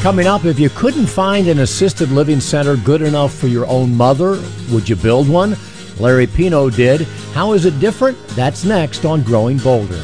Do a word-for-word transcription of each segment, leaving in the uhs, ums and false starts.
Coming up, if you couldn't find an assisted living center good enough for your own mother, would you build one? Larry Pino did. How is it different? That's next on Growing Bolder.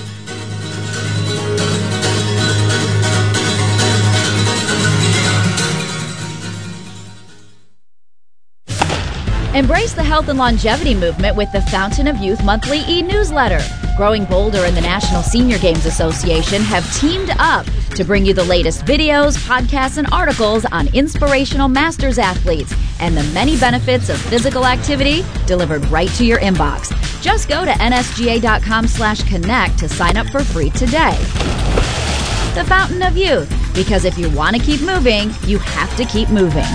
Embrace the health and longevity movement with the Fountain of Youth monthly e-newsletter. Growing Bolder and the National Senior Games Association have teamed up to bring you the latest videos, podcasts, and articles on inspirational masters athletes and the many benefits of physical activity delivered right to your inbox. Just go to nsga.com slash connect to sign up for free today. The Fountain of Youth, because if you want to keep moving, you have to keep moving.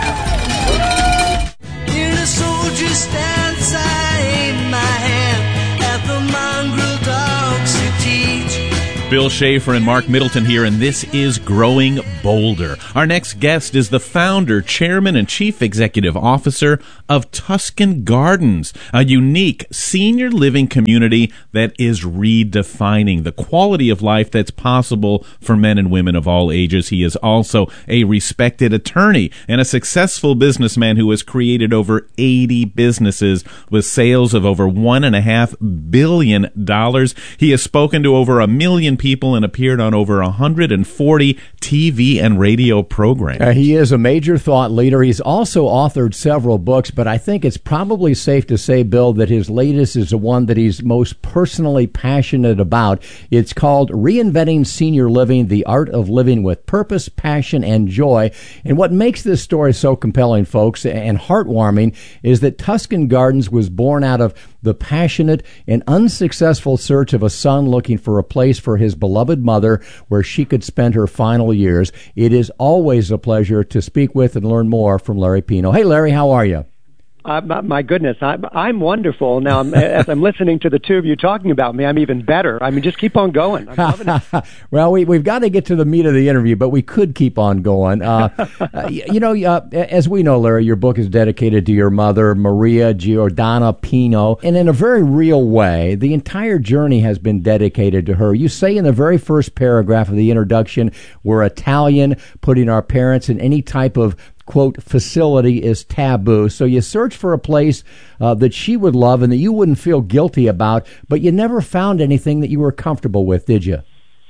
A soldier stands, I aim my hand at the mongrel dogs to teach. Bill Schaefer and Mark Middleton here, and this is Growing Bolder. Our next guest is the founder, chairman, and chief executive officer of Tuscan Gardens, a unique senior living community that is redefining the quality of life that's possible for men and women of all ages. He is also a respected attorney and a successful businessman who has created over eighty businesses with sales of over one and a half billion dollars. He has spoken to over a million people and appeared on over one hundred forty T V and radio programs. Uh, he is a major thought leader. He's also authored several books, but I think it's probably safe to say, Bill, that his latest is the one that he's most personally passionate about. It's called Reinventing Senior Living, The Art of Living with Purpose, Passion, and Joy. And what makes this story so compelling, folks, and heartwarming is that Tuscan Gardens was born out of the passionate and unsuccessful search of a son looking for a place for his beloved mother where she could spend her final years. It is always a pleasure to speak with and learn more from Larry Pino. Hey, Larry, how are you? Uh, my, my goodness, I'm, I'm wonderful. Now, I'm, as I'm listening to the two of you talking about me, I'm even better. I mean, just keep on going. I'm loving it. Well, we, we've got to get to the meat of the interview, but we could keep on going. Uh, uh, you know, uh, as we know, Larry, your book is dedicated to your mother, Maria Giordana Pino, and in a very real way, the entire journey has been dedicated to her. You say in the very first paragraph of the introduction, we're Italian, putting our parents in any type of quote, facility is taboo. So you search for a place uh, that she would love and that you wouldn't feel guilty about, but you never found anything that you were comfortable with, did you?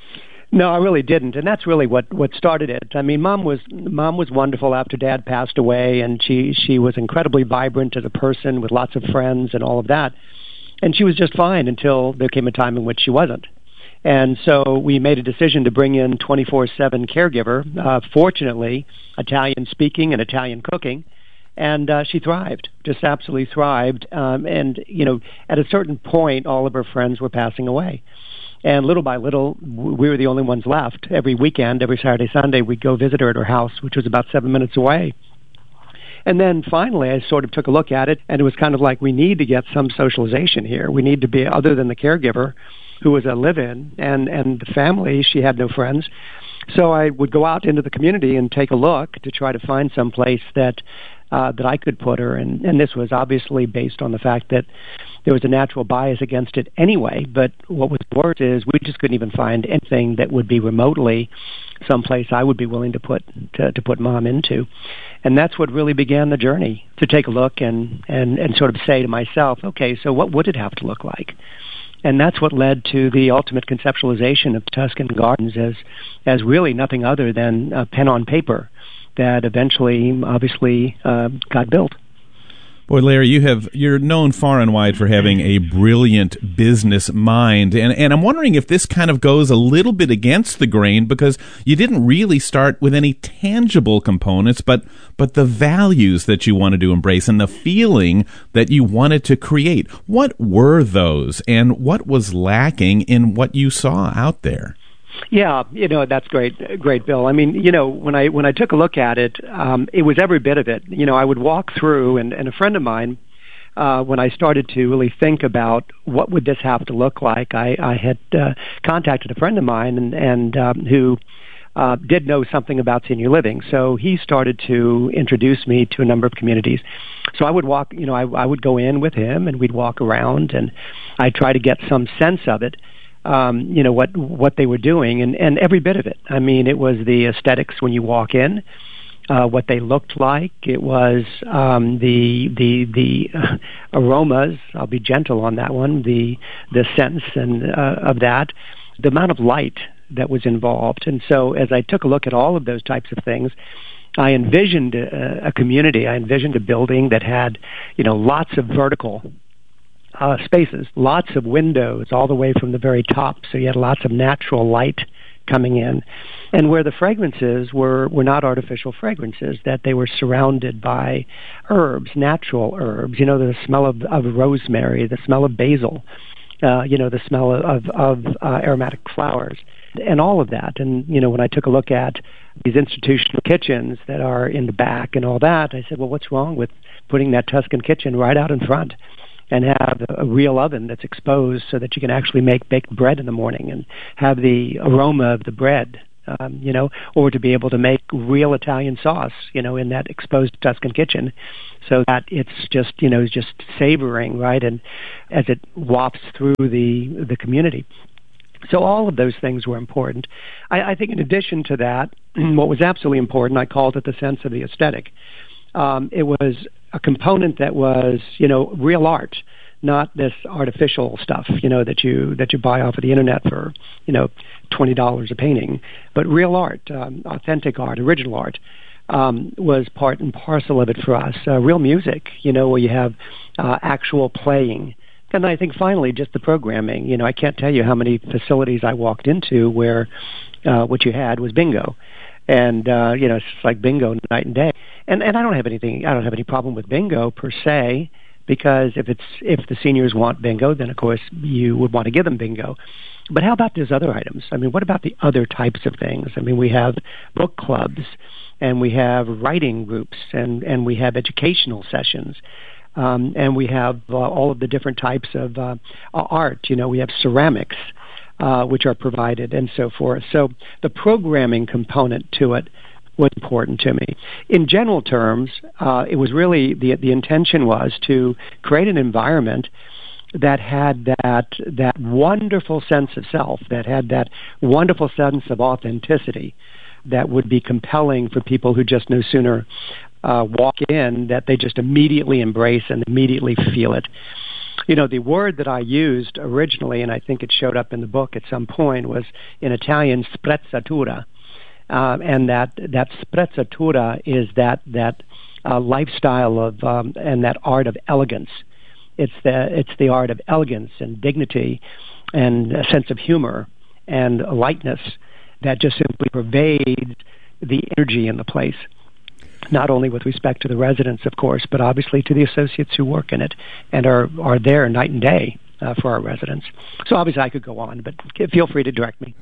No, I really didn't, and that's really what, what started it. I mean, mom was mom was wonderful after Dad passed away, and she she was incredibly vibrant as a person with lots of friends and all of that, and she was just fine until there came a time in which she wasn't. And so we made a decision to bring in twenty-four seven caregiver, uh, fortunately, Italian speaking and Italian cooking, and uh, she thrived, just absolutely thrived. Um, and, you know, at a certain point, all of her friends were passing away. And little by little, we were the only ones left. Every weekend, every Saturday, Sunday, we'd go visit her at her house, which was about seven minutes away. And then finally, I sort of took a look at it, and it was kind of like, we need to get some socialization here. We need to be, other than the caregiver, who was a live-in, and, and the family, she had no friends. So I would go out into the community and take a look to try to find some place that uh, that I could put her. And, and this was obviously based on the fact that there was a natural bias against it anyway. But what was worse is we just couldn't even find anything that would be remotely someplace I would be willing to put to, to put Mom into. And that's what really began the journey, to take a look and, and, and sort of say to myself, okay, so what would it have to look like? And that's what led to the ultimate conceptualization of Tuscan Gardens as as really nothing other than a pen on paper that eventually, obviously, uh, got built. Boy, Larry, you have, you're known far and wide for having a brilliant business mind. And, and I'm wondering if this kind of goes a little bit against the grain, because you didn't really start with any tangible components, but, but the values that you wanted to embrace and the feeling that you wanted to create. What were those, and what was lacking in what you saw out there? Yeah, you know, that's great, great, Bill. I mean, you know, when I when I took a look at it, um, it was every bit of it. You know, I would walk through, and, and a friend of mine, uh, when I started to really think about what would this have to look like, I, I had uh, contacted a friend of mine and, and um, who uh, did know something about senior living. So he started to introduce me to a number of communities. So I would walk, you know, I, I would go in with him, and we'd walk around, and I'd try to get some sense of it. um, you know, what what they were doing, and, and every bit of it. I mean, it was the aesthetics when you walk in, uh, what they looked like. It was um, the the the uh, aromas. I'll be gentle on that one. The the sense and uh, of that, the amount of light that was involved. And so, as I took a look at all of those types of things, I envisioned a, a community. I envisioned a building that had, you know, lots of vertical uh, spaces, lots of windows all the way from the very top. So you had lots of natural light coming in, and where the fragrances were were not artificial fragrances, that they were surrounded by herbs, natural herbs. You know, the smell of, of rosemary, the smell of basil, uh, you know, the smell of of uh, aromatic flowers, and all of that. And you know, when I took a look at these institutional kitchens that are in the back and all that, I said, well, what's wrong with putting that Tuscan kitchen right out in front and have a real oven that's exposed so that you can actually make baked bread in the morning and have the aroma of the bread, um, you know, or to be able to make real Italian sauce, you know, in that exposed Tuscan kitchen, so that it's just, you know, just savoring, right, and as it wafts through the the community. So all of those things were important. I, I think in addition to that, what was absolutely important, I called it the sense of the aesthetic. Um, it was a component that was, you know, real art, not this artificial stuff, you know, that you that you buy off of the internet for, you know, twenty dollars a painting, but real art, um, authentic art, original art, um, was part and parcel of it for us. Uh, real music, you know, where you have uh, actual playing. And I think finally, just the programming. You know, I can't tell you how many facilities I walked into where uh, what you had was bingo. And, uh, you know, it's just like bingo night and day. And and I don't have anything, I don't have any problem with bingo per se, because if it's if the seniors want bingo, then of course you would want to give them bingo. But how about those other items? I mean, what about the other types of things? I mean, we have book clubs, and we have writing groups, and, and we have educational sessions. Um, and we have uh, all of the different types of uh, art. You know, we have ceramics, uh, which are provided, and so forth. So the programming component to it was important to me. In general terms, uh, it was really, the the intention was to create an environment that had that that wonderful sense of self, that had that wonderful sense of authenticity, that would be compelling for people who just no sooner uh, walk in, that they just immediately embrace and immediately feel it. You know, the word that I used originally, and I think it showed up in the book at some point, was in Italian sprezzatura. Um, and that, that sprezzatura is that, that uh, lifestyle of um, and that art of elegance. It's the, it's the art of elegance and dignity and a sense of humor and lightness that just simply pervades the energy in the place, not only with respect to the residents, of course, but obviously to the associates who work in it and are, are there night and day uh, for our residents. So obviously I could go on, but feel free to direct me.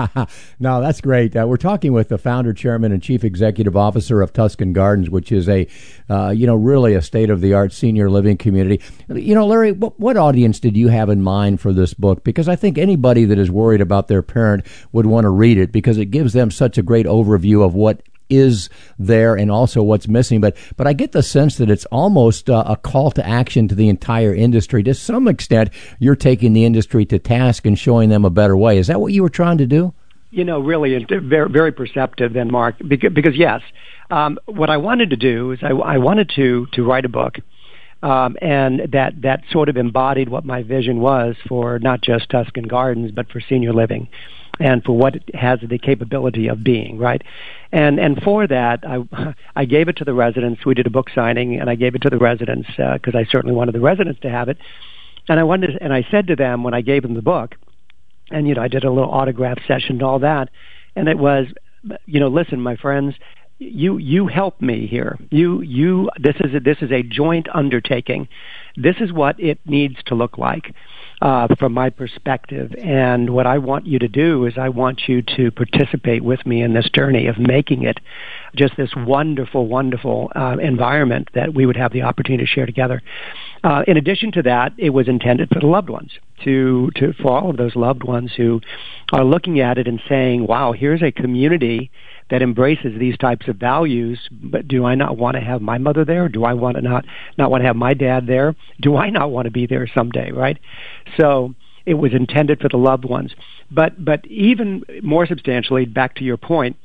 No, that's great. Uh, we're talking with the founder, chairman, and chief executive officer of Tuscan Gardens, which is a, uh, you know, really a state-of-the-art senior living community. You know, Larry, what, what audience did you have in mind for this book? Because I think anybody that is worried about their parent would want to read it, because it gives them such a great overview of what is there and also what's missing. But but I get the sense that it's almost uh, a call to action to the entire industry. To some extent, you're taking the industry to task and showing them a better way. Is that what you were trying to do? You know, really very, very perceptive then, Mark, because, because yes, um, what I wanted to do is I, I wanted to, to write a book um, and that, that sort of embodied what my vision was for not just Tuscan Gardens, but for senior living, and for what it has the capability of being, right? And and for that, I I gave it to the residents. We did a book signing, and I gave it to the residents because uh, I certainly wanted the residents to have it. And I wanted, and I said to them when I gave them the book, and you know, I did a little autograph session and all that, and it was, you know, listen, my friends, you you help me here. You you this is a, this is a joint undertaking. This is what it needs to look like. Uh, from my perspective, and what I want you to do is I want you to participate with me in this journey of making it just this wonderful, wonderful uh, environment that we would have the opportunity to share together. Uh, in addition to that, it was intended for the loved ones, to, to for all of those loved ones who are looking at it and saying, wow, here's a community that embraces these types of values, but do I not want to have my mother there? Do I want to not, not want to have my dad there? Do I not want to be there someday, right? So it was intended for the loved ones. But but even more substantially, back to your point,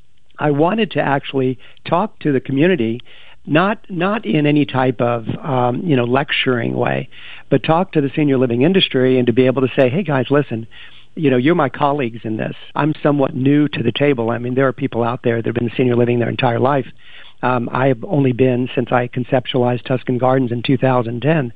I wanted to actually talk to the community, not not in any type of um, you know lecturing way, but talk to the senior living industry and to be able to say, hey guys, listen, you know, you're my colleagues in this. I'm somewhat new to the table. I mean, there are people out there that have been senior living their entire life. Um, I have only been since I conceptualized Tuscan Gardens in two thousand ten.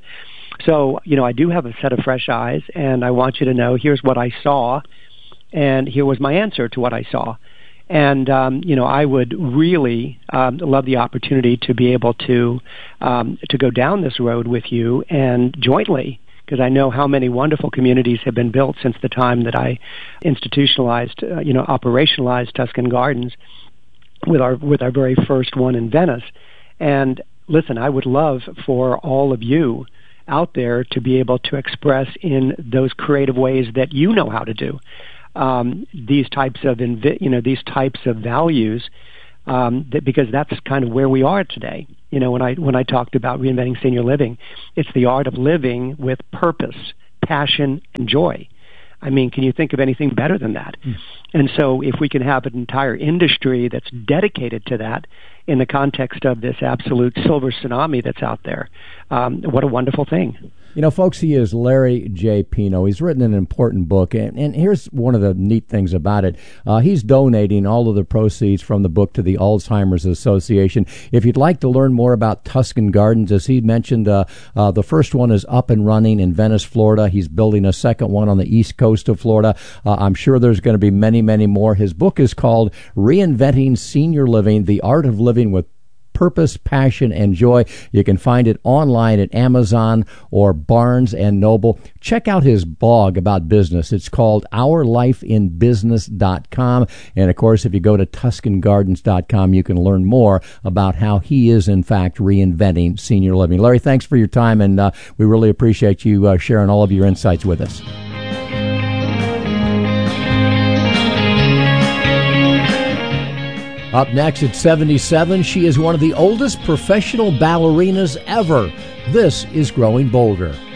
So, you know, I do have a set of fresh eyes, and I want you to know here's what I saw, and here was my answer to what I saw. And, um, you know, I would really um, love the opportunity to be able to um, to go down this road with you and jointly, because I know how many wonderful communities have been built since the time that I institutionalized, uh, you know, operationalized Tuscan Gardens with our with our very first one in Venice. And listen, I would love for all of you out there to be able to express in those creative ways that you know how to do. Um, these types of invi- you know these types of values, um, that, because that's kind of where we are today. You know, when I when I talked about reinventing senior living, it's the art of living with purpose, passion, and joy. I mean, can you think of anything better than that? Mm. And so, if we can have an entire industry that's dedicated to that in the context of this absolute silver tsunami that's out there, um, what a wonderful thing. You know, folks, he is Larry J. Pino. He's written an important book, and, and here's one of the neat things about it. Uh, he's donating all of the proceeds from the book to the Alzheimer's Association. If you'd like to learn more about Tuscan Gardens, as he mentioned, uh, uh, the first one is up and running in Venice, Florida. He's building a second one on the east coast of Florida. Uh, I'm sure there's going to be many, many more. His book is called Reinventing Senior Living, The Art of Living with Purpose, Passion, and Joy. You can find it online at Amazon or Barnes and Noble. Check out his blog about business. It's called our life in business dot com. And, of course, if you go to Tuscan Gardens dot com, you can learn more about how he is, in fact, reinventing senior living. Larry, thanks for your time, and uh, we really appreciate you uh, sharing all of your insights with us. Up next at seventy-seven, she is one of the oldest professional ballerinas ever. This is Growing Bolder.